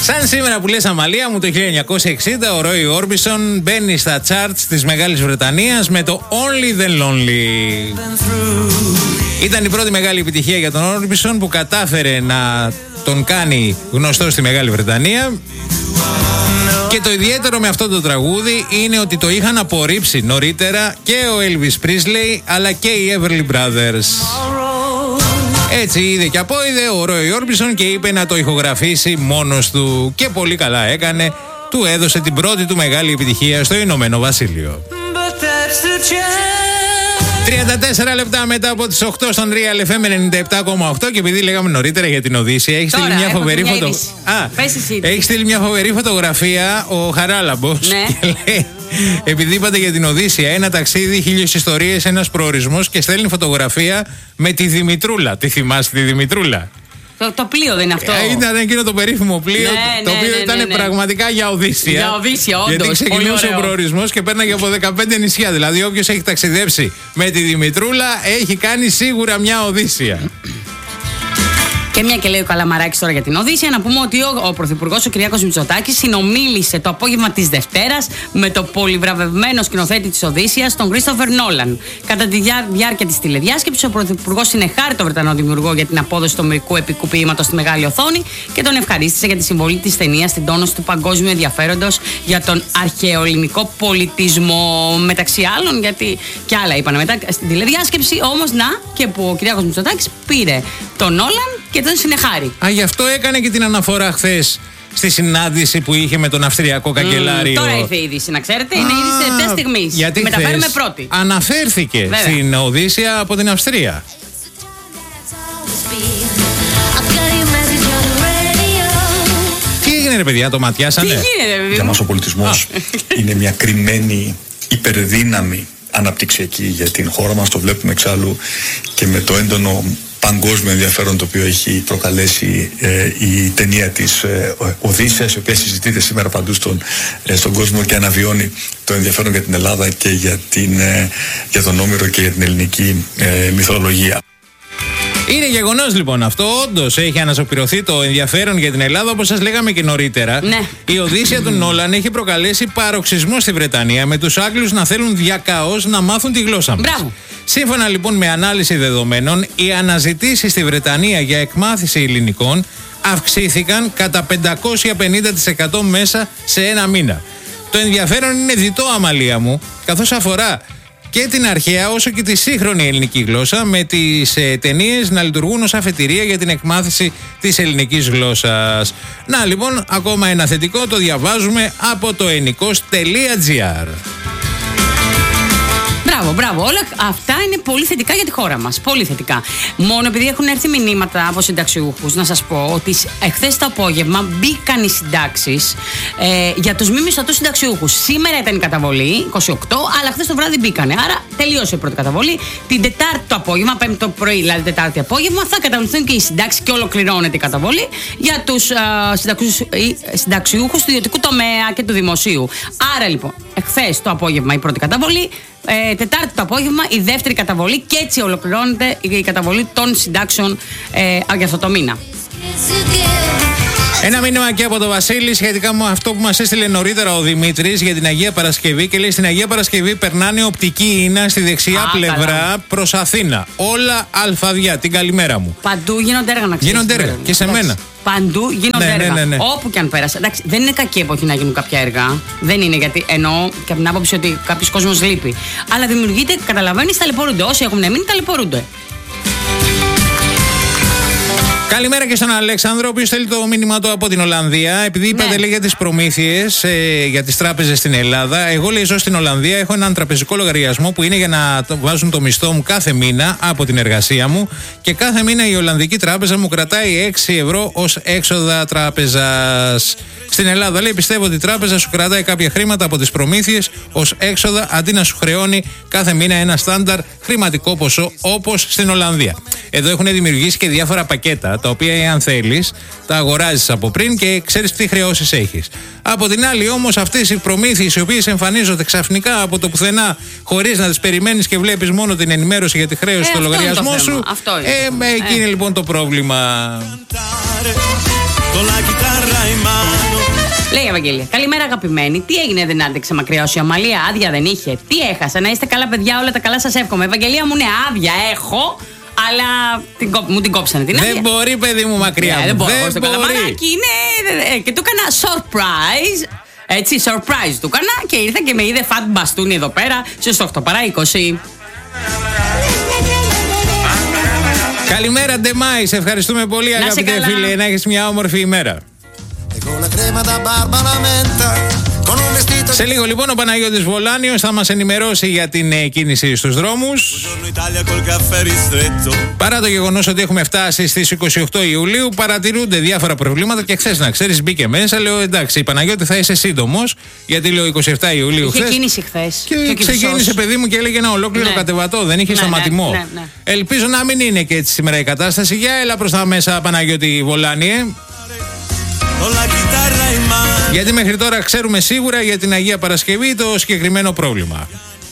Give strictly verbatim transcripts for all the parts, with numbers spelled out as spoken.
Σαν σήμερα που λες Αμαλία μου, το χίλια εννιακόσια εξήντα ο Ρόι Όρμπισον μπαίνει στα charts της Μεγάλης Βρετανίας με το Only the Lonely. Ήταν η πρώτη μεγάλη επιτυχία για τον Όρμπισον που κατάφερε να τον κάνει γνωστό στη Μεγάλη Βρετανία. Και το ιδιαίτερο με αυτό το τραγούδι είναι ότι το είχαν απορρίψει νωρίτερα και ο Elvis Presley αλλά και οι Everly Brothers. Έτσι είδε και απόειδε ο Ρόι Όρμπισον και είπε να το ηχογραφήσει μόνος του. Και πολύ καλά έκανε, του έδωσε την πρώτη του μεγάλη επιτυχία στο Ηνωμένο Βασίλειο. τριάντα τέσσερα λεπτά μετά από τις οκτώ στον Real εφ εμ ενενήντα επτά κόμμα οκτώ. Και επειδή λέγαμε νωρίτερα για την Οδύσσεια, έχει στείλει μια φοβερή φωτο... Α, έχει στείλει μια φοβερή φωτογραφία ο Χαράλαμπος. Ναι. Και λέει, επειδή είπατε για την Οδύσσεια, ένα ταξίδι, χίλιες ιστορίες, ένας προορισμός, και στέλνει φωτογραφία με τη Δημητρούλα. Τι θυμάσαι τη Δημητρούλα? Το, το πλοίο δεν είναι αυτό? Ε, ήταν εκείνο το περίφημο πλοίο, ναι, το ναι, οποίο ναι, ήταν ναι, ναι. πραγματικά για Οδύσσεια. Για Οδύσσεια, όντως. Γιατί ξεκινούσε ο προορισμός και πέρναγε από δεκαπέντε νησιά. Δηλαδή, όποιος έχει ταξιδέψει με τη Δημητρούλα έχει κάνει σίγουρα μια Οδύσσεια. Και μια και λέει ο Καλαμαράκης τώρα για την Οδύσσεια, να πούμε ότι ο, ο Πρωθυπουργός ο Κυριάκος Μητσοτάκης συνομίλησε το απόγευμα της Δευτέρας με το πολυβραβευμένο σκηνοθέτη της Οδύσσειας, τον Κρίστοφερ Νόλαν. Κατά τη διά, διάρκεια της τηλεδιάσκεψης, ο Πρωθυπουργός συνεχάρη τον Βρετανό δημιουργό για την απόδοση του μερικού επικού ποίηματος στη μεγάλη οθόνη και τον ευχαρίστησε για τη συμβολή της ταινίας στην τόνωση του παγκόσμιου ενδιαφέροντος για τον αρχαιοελληνικό πολιτισμό. Μεταξύ άλλων, γιατί και άλλα είπαν μετά στην τηλεδιάσκεψη, όμως να και που ο Κυριάκος Μητσοτάκης πήρε τον Νόλαν και τον συνεχάρη. Α, γι' αυτό έκανε και την αναφορά χθες στη συνάντηση που είχε με τον Αυστριακό καγκελάριο. Mm, τώρα ήρθε η είδηση, να ξέρετε. Είναι είδηση τελευταία στιγμή. Γιατί μεταφέρουμε πρώτη. Αναφέρθηκε Βέβαια. στην Οδύσσεια από την Αυστρία. Τι έγινε ρε παιδιά, το ματιάσανε? Τι γίνεται, βέβαια. Για μας ο πολιτισμός είναι μια κρυμμένη υπερδύναμη αναπτυξιακή για την χώρα μας. Το βλέπουμε εξάλλου και με το έντονο παγκόσμιο ενδιαφέρον το οποίο έχει προκαλέσει ε, η ταινία της ε, Οδύσσειας, η οποία συζητείται σήμερα παντού στον, ε, στον κόσμο και αναβιώνει το ενδιαφέρον για την Ελλάδα και για, την, ε, για τον Όμηρο και για την ελληνική ε, μυθολογία. Είναι γεγονός λοιπόν αυτό. Όντως έχει αναζωπηρωθεί το ενδιαφέρον για την Ελλάδα, όπως σας λέγαμε και νωρίτερα. Ναι. Η Οδύσσεια του Νόλαν έχει προκαλέσει παροξισμό στη Βρετανία, με τους Άγγλους να θέλουν διακαώς να μάθουν τη γλώσσα μας. Μπράβο. Σύμφωνα λοιπόν με ανάλυση δεδομένων, οι αναζητήσεις στη Βρετανία για εκμάθηση ελληνικών αυξήθηκαν κατά πεντακόσια πενήντα τοις εκατό μέσα σε ένα μήνα. Το ενδιαφέρον είναι διτό, Αμαλία μου, καθώς αφορά και την αρχαία όσο και τη σύγχρονη ελληνική γλώσσα, με τις ε, ταινίες να λειτουργούν ως αφετηρία για την εκμάθηση της ελληνικής γλώσσας. Να λοιπόν, ακόμα ένα θετικό, το διαβάζουμε από το ενικός τελεία τζι άρ. Μπράβο, μπράβο. Όλα αυτά είναι πολύ θετικά για τη χώρα μας. Πολύ θετικά. Μόνο επειδή έχουν έρθει μηνύματα από συνταξιούχους, να σας πω ότι εχθές το απόγευμα μπήκαν οι συντάξεις ε, για τους μη μισθωτούς συνταξιούχους. Σήμερα ήταν η καταβολή, είκοσι οκτώ, αλλά χθες το βράδυ μπήκανε. Άρα τελείωσε η πρώτη καταβολή. Την Τετάρτη το απόγευμα, Πέμπτη το πρωί, δηλαδή Τετάρτη απόγευμα, θα καταβληθούν και οι συντάξεις και ολοκληρώνεται η καταβολή για τους ε, συνταξιούχους του ιδιωτικού τομέα και του δημοσίου. Άρα λοιπόν, εχθές το απόγευμα η πρώτη καταβολή. Ε, Τετάρτη το απόγευμα η δεύτερη καταβολή και έτσι ολοκληρώνεται η καταβολή των συντάξεων ε, για αυτό το μήνα. Ένα μήνυμα και από τον Βασίλη σχετικά με αυτό που μας έστειλε νωρίτερα ο Δημήτρης για την Αγία Παρασκευή, και λέει: στην Αγία Παρασκευή περνάνε οπτική ίνα στη δεξιά Α, πλευρά καλά. προς Αθήνα. Όλα αλφαδιά. Την καλημέρα μου. Παντού γίνονται έργα, να ξέρεις. Γίνονται έργα και σε μένα. Παντού γίνονται ναι, έργα. Ναι, ναι, ναι. Όπου και αν πέρασε. Εντάξει, δεν είναι κακή εποχή να γίνουν κάποια έργα. Δεν είναι, γιατί εννοώ και από την άποψη ότι κάποιο κόσμο λείπει. Αλλά δημιουργείται, καταλαβαίνεις, ταλαιπωρούνται. Όσοι έχουν μείνει, ταλαιπωρούνται. Καλημέρα και στον Αλέξανδρο, ο οποίος στέλνει το μήνυμα του από την Ολλανδία. Επειδή είπατε, ναι, λέει, για τις προμήθειες ε, για τις τράπεζες στην Ελλάδα. Εγώ, λέει, ζω στην Ολλανδία. Έχω έναν τραπεζικό λογαριασμό που είναι για να το βάζουν το μισθό μου κάθε μήνα από την εργασία μου. Και κάθε μήνα η Ολλανδική τράπεζα μου κρατάει έξι ευρώ ως έξοδα τράπεζας. Στην Ελλάδα, λέει, πιστεύω ότι η τράπεζα σου κρατάει κάποια χρήματα από τις προμήθειες ως έξοδα, αντί να σου χρεώνει κάθε μήνα ένα στάνταρ χρηματικό ποσό όπως στην Ολλανδία. Εδώ έχουν δημιουργήσει και διάφορα πακέτα, τα οποία, εάν θέλεις, τα αγοράζεις από πριν και ξέρεις τι χρεώσεις έχεις. Από την άλλη, όμως, αυτές οι προμήθειες οι οποίες εμφανίζονται ξαφνικά από το πουθενά, χωρίς να τις περιμένεις και βλέπεις μόνο την ενημέρωση για τη χρέωση ε, στο λογαριασμό σου, ε, ε, εκεί είναι λοιπόν το πρόβλημα. Λέει η Ευαγγελία. Καλημέρα, αγαπημένη. Τι έγινε, δεν άντεξε μακριά η Αμαλία? Άδεια δεν είχε? Τι έχασα? Να είστε καλά, παιδιά, όλα τα καλά σας εύχομαι. Ευαγγελία μου, ναι, άδεια έχω. Αλλά την κόπ, μου την κόψανε την άδεια. Δεν μπορεί, παιδί μου, μακριά. Yeah, μου. δεν μπορώ. Δεν Στο μπορεί. καλαμαράκι είναι. Και του έκανα surprise. Έτσι, surprise του έκανα και ήρθε και με είδε φατ μπαστούνι εδώ πέρα. Στις οκτώ παρά είκοσι. Καλημέρα, Ντεμάη. Σε ευχαριστούμε πολύ, αγαπητέ φίλε. Να έχεις μια όμορφη ημέρα. Σε λίγο λοιπόν ο Παναγιώτης Βολάνιος θα μας ενημερώσει για την ε, κίνηση στους δρόμους. Παρά το γεγονός ότι έχουμε φτάσει στις είκοσι οκτώ Ιουλίου, παρατηρούνται διάφορα προβλήματα και χθες, να ξέρεις, μπήκε μέσα. Λέω εντάξει, Παναγιώτη, θα είσαι σύντομος, γιατί λέω είκοσι επτά Ιουλίου είχε χθες. Κίνηση χθες. Και, και ξεκίνησε, παιδί μου, και έλεγε ένα ολόκληρο ναι. κατεβατό. Δεν είχε ναι, σταματημό. Ναι, ναι, ναι. Ελπίζω να μην είναι και έτσι σήμερα η κατάσταση. Για έλα προς τα μέσα, Παναγιώτη Βολάνιε. Γιατί μέχρι τώρα ξέρουμε σίγουρα για την Αγία Παρασκευή το συγκεκριμένο πρόβλημα.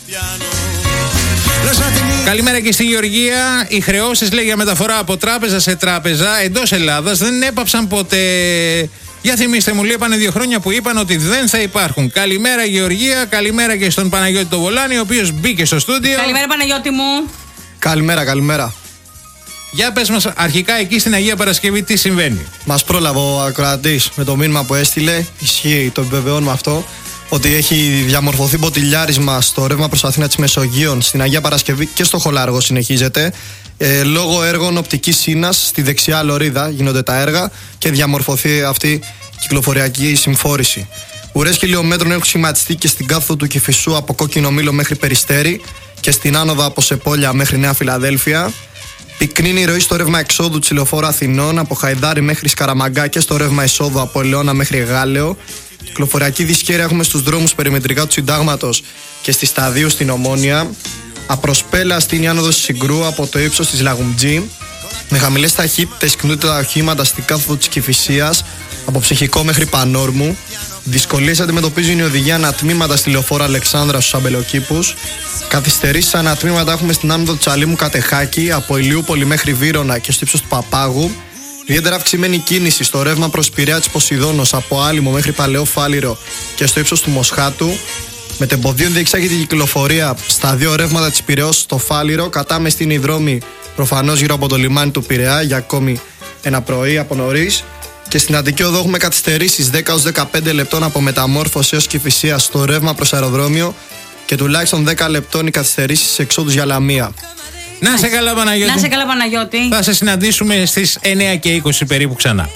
Καλημέρα και στη Γεωργία. Οι χρεώσεις, λέει, για μεταφορά από τράπεζα σε τράπεζα εντός Ελλάδας δεν έπαψαν ποτέ. Για θυμίστε μου, λείπανε δύο χρόνια που είπαν ότι δεν θα υπάρχουν. Καλημέρα, Γεωργία. Καλημέρα και στον Παναγιώτη το Βολάνη, ο οποίος μπήκε στο στούντιο. Καλημέρα, Παναγιώτη μου. Καλημέρα, καλημέρα. Για πες μας αρχικά εκεί στην Αγία Παρασκευή τι συμβαίνει. Μας πρόλαβε ο ακροατής με το μήνυμα που έστειλε, ισχύει, το επιβεβαιώνουμε αυτό, ότι έχει διαμορφωθεί μποτιλιάρισμα στο ρεύμα προς Αθήνα της Μεσογείων στην Αγία Παρασκευή και στο Χολάργο συνεχίζεται. Ε, λόγω έργων οπτικής σύνας στη δεξιά λωρίδα γίνονται τα έργα και διαμορφωθεί αυτή η κυκλοφοριακή συμφόρηση. Ουρές χιλιόμετρων έχουν σχηματιστεί και στην κάθοδο του Κηφισού από Κόκκινο Μήλο μέχρι Περιστέρι και στην άνοδο από Σεπόλια μέχρι Νέα Φιλαδέλφια. Πυκνίνει η ροή στο ρεύμα εξόδου της Λεωφόρου Αθηνών από Χαϊδάρι μέχρι Σκαραμαγκά και στο ρεύμα εισόδου από Ελαιώνα μέχρι Γάλεο. Κυκλοφοριακή δυσχέρεια έχουμε στους δρόμους περιμετρικά του Συντάγματος και στη Σταδίου στην Ομόνια. Απροσπέλα στην η άνοδος Συγκρού από το ύψος της Λαγουμτζή. Με χαμηλές ταχύτητες κινούνται τα οχήματα στην κάθοδο της Κηφισίας από Ψυχικό μέχρι Πανόρμου. Δυσκολίες αντιμετωπίζουν οι οδηγοί ανατμήματα στη Λεωφόρο Αλεξάνδρα στους Αμπελοκήπους. Καθυστερήσεις ανατμήματα έχουμε στην άνοδο Τσαλίμου Κατεχάκη από Ηλιούπολη μέχρι Βύρωνα και στο ύψος του Παπάγου. Ιδιαίτερα αυξημένη κίνηση στο ρεύμα προς Πειραιά της Ποσειδώνος από Άλυμο μέχρι Παλαιό Φάληρο και στο ύψος του Μοσχάτου. Μετεμποδίων διεξάγεται η κυκλοφορία στα δύο ρεύματα της Πειραιώς στο Φάληρο. Κατάμεστη είναι η δρόμη προφανώς γύρω από το λιμάνι του Πειραιά για ακόμη ένα πρωί από νωρίς. Και στην Αττική Οδό έχουμε καθυστερήσεις δέκα έως δεκαπέντε λεπτών από Μεταμόρφωση έως Κηφισίας στο ρεύμα προς αεροδρόμιο και τουλάχιστον δέκα λεπτών οι καθυστερήσεις σε εξόδους για Λαμία. Να σε καλά, Παναγιώτη. Να σε καλά, Παναγιώτη. Θα σε συναντήσουμε στις εννιά και είκοσι περίπου ξανά.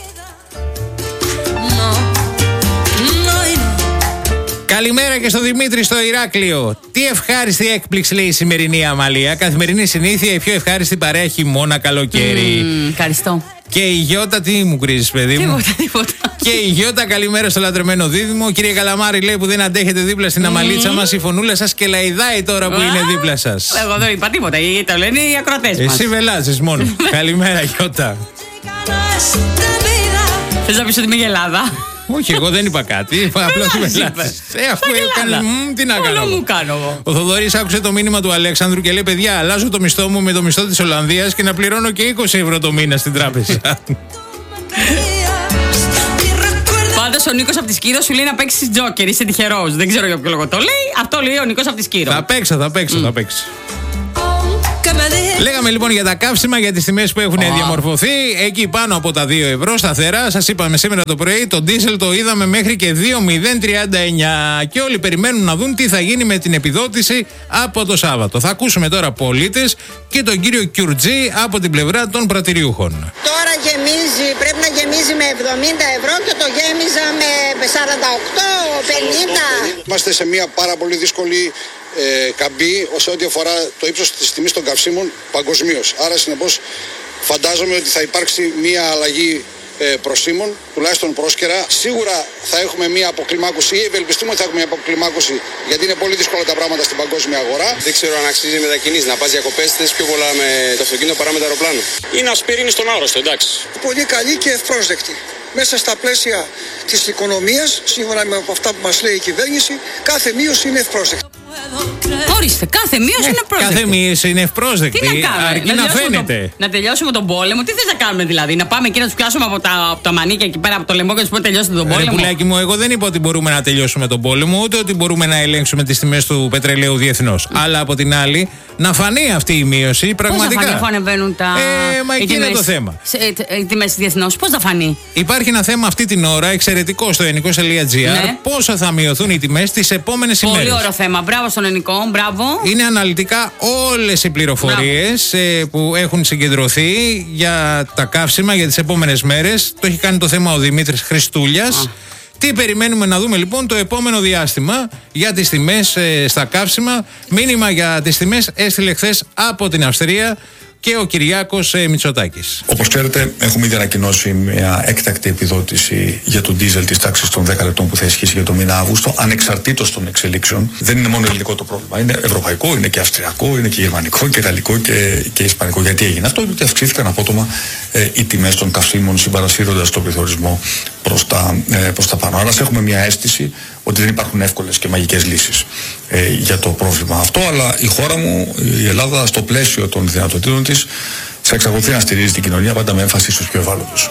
Καλημέρα και στο Δημήτρη στο Ηράκλειο. Τι ευχάριστη έκπληξη, λέει η σημερινή Αμαλία. Καθημερινή συνήθεια, η πιο ευχάριστη παρέα χειμώνα καλοκαίρι. Mm, ευχαριστώ. Και η Γιώτα, τι μου κρίζεις, παιδί μου? Τίποτα, τίποτα. Και η Γιώτα, καλημέρα στο λατρεμένο δίδυμο. Κύριε Καλαμάρη, λέει, που δεν αντέχετε δίπλα στην mm. Αμαλίτσα μας, η φωνούλα σας και λαϊδάει τώρα που είναι δίπλα σας. Εγώ δεν είπα τίποτα, το λένε οι ακροατές μας. Εσύ βελάζεις μόνο. Καλημέρα, Γιώτα. Θες να πεις ότι είμαι γελάδα? Όχι, εγώ δεν είπα κάτι. Απλά τη βελάζεις. Αφού έκανε. Τι να κάνω. Μου κάνω εγώ. Ο Θοδωρής άκουσε το μήνυμα του Αλέξανδρου και λέει: παιδιά, αλλάζω το μισθό μου με το μισθό της Ολλανδίας και να πληρώνω και είκοσι ευρώ το μήνα στην τράπεζα. Πάντως ο Νίκος από τη Σκύρο σου λέει να παίξεις Τζόκερ. Είσαι τυχερός. Δεν ξέρω για ποιο λόγο το λέει. Αυτό λέει ο Νίκος από τη Σκύρο. Θα παίξω, θα παίξω, mm. θα παίξω. Λέγαμε λοιπόν για τα καύσιμα, για τις τιμές που έχουν oh. διαμορφωθεί. Εκεί πάνω από τα δύο ευρώ σταθερά. Σας είπαμε σήμερα το πρωί, το ντίζελ το είδαμε μέχρι και δύο μηδέν τριάντα εννιά. Και όλοι περιμένουν να δουν τι θα γίνει με την επιδότηση από το Σάββατο. Θα ακούσουμε τώρα πολίτες και τον κύριο Κιουρτζή από την πλευρά των πρατηριούχων. Τώρα γεμίζει, πρέπει να γεμίζει με εβδομήντα ευρώ και το γέμιζα με σαράντα οκτώ πενήντα. Είμαστε σε μια πάρα πολύ δύσκολη Ε, καμπή όσο ό,τι αφορά το ύψος της τιμής των καυσίμων παγκοσμίως. Άρα συνεπώς φαντάζομαι ότι θα υπάρξει μια αλλαγή ε, προσήμων, τουλάχιστον πρόσκαιρα. Σίγουρα θα έχουμε μια αποκλιμάκωση ή ευελπιστούμε ότι θα έχουμε μια αποκλιμάκωση, γιατί είναι πολύ δύσκολα τα πράγματα στην παγκόσμια αγορά. Δεν ξέρω αν αξίζει μετακινήσεις, να πας διακοπές θες πιο πολλά με το αυτοκίνητο παρά με το αεροπλάνο. Ή να σπειρίνεις τον άρρωστο, εντάξει. Πολύ καλή και ευπρόσδεκτη. Μέσα στα πλαίσια της οικονομίας, σύμφωνα με αυτά που μας λέει η κυβέρνηση, κάθε μείωση είναι ευπρόσδεκτη. Ορίστε, κάθε μείωση είναι ευπρόσδεκτη. Κάθε μείωση είναι ευπρόσδεκτη. Τι να κάνουμε, αρκεί να, να τελειώσουμε φαίνεται. Το, να τελειώσουμε τον πόλεμο, τι θες να κάνουμε δηλαδή? Να πάμε εκεί να τους πιάσουμε από τα, από τα μανίκια εκεί πέρα από το λαιμό και να τους πούμε τελειώσετε τον πόλεμο? Ρε πουλάκι μου, εγώ δεν είπα ότι μπορούμε να τελειώσουμε τον πόλεμο, ούτε ότι μπορούμε να ελέγξουμε τις τιμές του πετρελαίου διεθνώς. Mm. Αλλά από την άλλη, να φανεί αυτή η μείωση πραγματικά. Πώς θα φανεί αφού ανεβαίνουν τα. Ε, μα εκεί είναι το θέμα. Οι τιμές διεθνώς, πώς θα φανεί? Υπάρχει ένα θέμα αυτή την ώρα εξαιρετικό στο ενικός τελεία τζι άρ. Ναι. Πόσο θα μειωθούν οι τιμές τις επόμενες ημέρες. Πολύ ωραίο θέμα. Μπράβο στον Ενικό, μπράβο. Είναι αναλυτικά όλες οι πληροφορίες ε, που έχουν συγκεντρωθεί για τα καύσιμα για τις επόμενες μέρες. Το έχει κάνει το θέμα ο Δημήτρης Χριστούλιας. Α. Τι περιμένουμε να δούμε λοιπόν το επόμενο διάστημα για τις τιμές ε, στα καύσιμα. Μήνυμα για τις τιμές έστειλε χθες από την Αυστρία και ο Κυριάκος ε, Μητσοτάκης. Όπως ξέρετε, έχουμε ήδη ανακοινώσει μια έκτακτη επιδότηση για τον ντίζελ της τάξης των δέκα λεπτών που θα ισχύσει για το μήνα Αύγουστο, ανεξαρτήτως των εξελίξεων. Δεν είναι μόνο ελληνικό το πρόβλημα. Είναι ευρωπαϊκό, είναι και αυστριακό, είναι και γερμανικό και γαλλικό και, και ισπανικό. Γιατί έγινε αυτό? Γιατί αυξήθηκαν απότομα ε, οι τιμές των καυσίμων συμπαρασύροντας τον πληθωρισμό προς τα, ε, προς τα πάνω. Άρα έχουμε μια αίσθηση ότι δεν υπάρχουν εύκολες και μαγικές λύσεις ε, για το πρόβλημα αυτό, αλλά η χώρα μου, η Ελλάδα, στο πλαίσιο των δυνατοτήτων της, θα εξακολουθεί να στηρίζει την κοινωνία πάντα με έμφαση στους πιο ευάλωτους.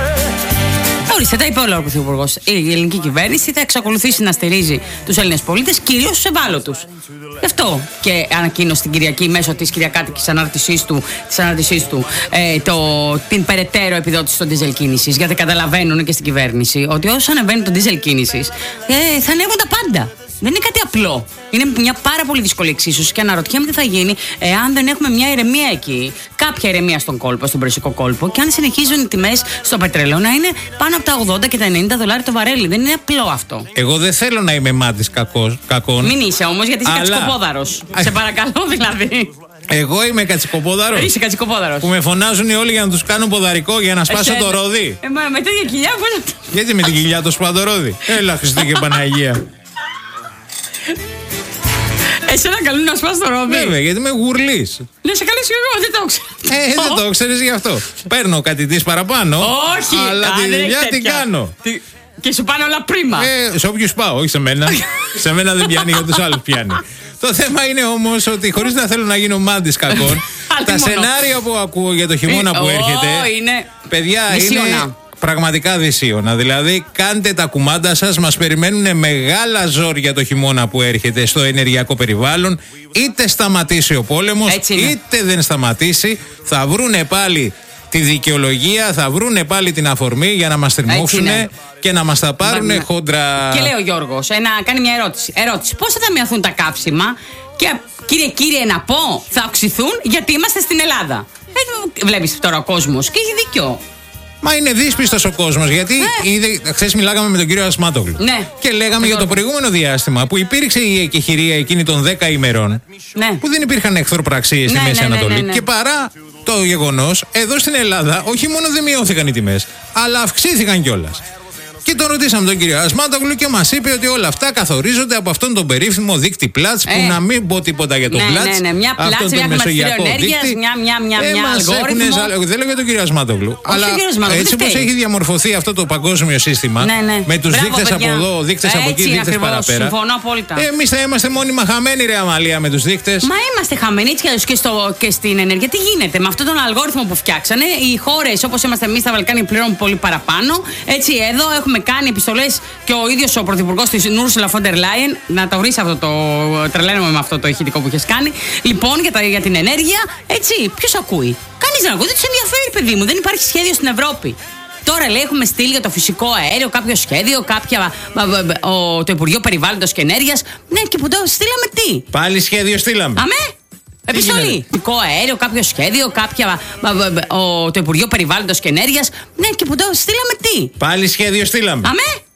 Ορίστε, τα είπε όλα ο Πρωθυπουργός. Η ελληνική κυβέρνηση θα εξακολουθήσει να στηρίζει τους Έλληνες πολίτες, κυρίως τους ευάλωτους. Γι' αυτό και ανακοίνωσε την Κυριακή μέσω της κυριακάτικης ανάρτησής του, της ανάρτησής του ε, το, την περαιτέρω επιδότηση των ντίζελ κίνησης. Γιατί καταλαβαίνουν και στην κυβέρνηση ότι όσο ανεβαίνει το ντίζελ κίνησης, ε, θα ανέβουν τα πάντα. Δεν είναι κάτι απλό. Είναι μια πάρα πολύ δύσκολη εξίσωση και αναρωτιέμαι τι θα γίνει εάν δεν έχουμε μια ηρεμία εκεί. Κάποια ηρεμία στον κόλπο, στον περσικό κόλπο, και αν συνεχίζουν οι τιμές στο πετρέλαιο να είναι πάνω από τα ογδόντα και τα ενενήντα δολάρια το βαρέλι. Δεν είναι απλό αυτό. Εγώ δεν θέλω να είμαι μάτης κακών. Μην είσαι όμως, γιατί είσαι αλλά... κατσικοπόδαρος. Σε παρακαλώ δηλαδή. Εγώ είμαι κατσικοπόδαρος. Είσαι κατσικοπόδαρος. Που με φωνάζουν όλοι για να τους κάνω ποδαρικό για να σπάσω Εσένα. το ρόδι. Ε, μα, με τέτοια κοιλιά πώς... Γιατί με την κοιλιά το σπάω το ρόδι? Έλα Χριστέ και Παναγία. Εσένα καλούν να σπάς το ρόδι? Βέβαια, γιατί είμαι γουρλής. Ναι, σε καλέσει εγώ, δεν το ξέρω. Ε, δεν το ξέρεις γι' αυτό. Παίρνω κάτι της παραπάνω. Όχι, αλλά α, τη δουλειά τι κάνω. Τι... Και σου πάνε όλα πρίμα. Ε, σε όποιους πάω, όχι σε μένα. Σε μένα δεν πιάνει, για τους άλλους πιάνει. Το θέμα είναι όμως ότι χωρίς να θέλω να γίνω μάντης κακών, τα σενάρια που ακούω για το χειμώνα που έρχεται, παιδιά, είναι πραγματικά δυσίωνα. Δηλαδή, κάντε τα κουμάντα σας. Μας περιμένουν μεγάλα ζόρια το χειμώνα που έρχεται στο ενεργειακό περιβάλλον. Είτε σταματήσει ο πόλεμος, είτε δεν σταματήσει, θα βρούνε πάλι τη δικαιολογία, θα βρούνε πάλι την αφορμή για να μας τριμώξουν και να μας τα πάρουν χόντρα. Και λέει ο Γιώργος, ένα, κάνει μια ερώτηση. Ερώτηση: πώς θα μειωθούν τα κάψιμα? Και κύριε, κύριε, να πω, θα αυξηθούν γιατί είμαστε στην Ελλάδα. Ε, βλέπεις τώρα ο κόσμος και έχει δίκιο. Μα είναι δύσπιστος ο κόσμος, γιατί ε. χθες μιλάγαμε με τον κύριο Ασμάτογλου. Ναι. Και λέγαμε για το προηγούμενο διάστημα που υπήρξε η εκεχηρία εκείνη των δέκα ημερών. Ναι. Που δεν υπήρχαν εχθροπραξίες στη ναι, Μέση ναι, Ανατολή. Ναι, ναι, ναι. Και παρά το γεγονός, εδώ στην Ελλάδα όχι μόνο δεν μειώθηκαν οι τιμές, αλλά αυξήθηκαν κιόλας. Και τον ρωτήσαμε τον κύριο Ασμάτογλου και μας είπε ότι όλα αυτά καθορίζονται από αυτόν τον περίφημο δείκτη Πλάτς. Ε. Που να μην πω τίποτα για τον ναι, Πλάτς. Ναι, ναι, μια Πλάτς, μια χρηματιστήριο ενέργειας, μια, μια, μια, ε, μια αλγόριθμο. Έχουνε, δεν λέω για τον κύριο Ασμάτογλου. Αλλά Ασμάτογλου, έτσι όπως έχει διαμορφωθεί αυτό το παγκόσμιο σύστημα, ναι, ναι. με τους δείκτες από εδώ, δείκτες από εκεί, δείκτες παραπέρα. Συμφωνώ απόλυτα. Εμείς θα είμαστε μόνιμα χαμένοι, ρε Αμαλία, με τους δείκτες. Μα είμαστε χαμένοι έτσι και, στο, και στην ενέργεια. Τι γίνεται με αυτόν τον αλγόριθμο που φτιάξανε? Οι χώρες όπως είμαστε εμείς στα Βαλκάνια πληρώνουν πολύ παραπάνω. Έτσι, εδώ έχουμε κάνει επιστολές. Και ο ίδιος ο πρωθυπουργός της Ursula von der Leyen, να το βρεις αυτό το. Τρελαίνομαι με αυτό το ηχητικό που έχεις κάνει. Λοιπόν, για, τα, για την ενέργεια, έτσι, ποιος ακούει? Κανείς δεν ακούει, δεν τους ενδιαφέρει, παιδί μου. Δεν υπάρχει σχέδιο στην Ευρώπη. Τώρα λέει έχουμε στείλει για το φυσικό αέριο κάποιο σχέδιο, κάποια, ο, το Υπουργείο Περιβάλλοντος και Ενέργειας. Ναι, και που το στείλαμε τι? Πάλι σχέδιο στείλαμε. Αμέ! Επιστολή. Φυσικό αέριο, κάποιο σχέδιο, κάποια, ο, το Υπουργείο Περιβάλλοντος και Ενέργειας. Ναι, και που το στείλαμε τι? Πάλι σχέδιο στείλαμε. Αμέ!